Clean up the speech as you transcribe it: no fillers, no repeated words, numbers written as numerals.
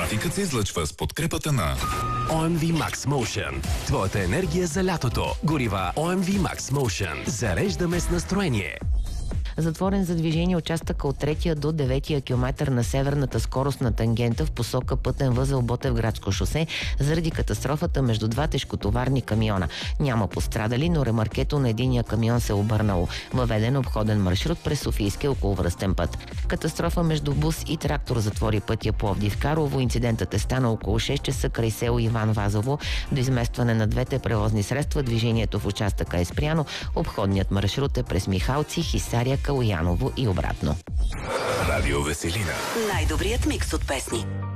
Трафикът се излъчва с подкрепата на OMV Max Motion. Твоята енергия за лятото. Горива OMV Max Motion. Зареждаме с настроение. Затворен за движение участъка от 3 до 9 километър на северната скоростна тангента в посока пътен възел Ботевградско шосе заради катастрофата между два тежкотоварни камиона. Няма пострадали, но ремаркето на единия камион се обърнало. Въведен обходен маршрут през Софийския околовръстен път. Катастрофа между бус и трактор затвори пътя Пловдив-Карлово. Инцидентът е станал около 6 часа край село Иван Вазово. До изместване на двете превозни средства движението в участъка е спряно. Обходният маршрут е през Михалци, Хисаря, Калояново и обратно. Радио Веселина. Най-добрият микс от песни.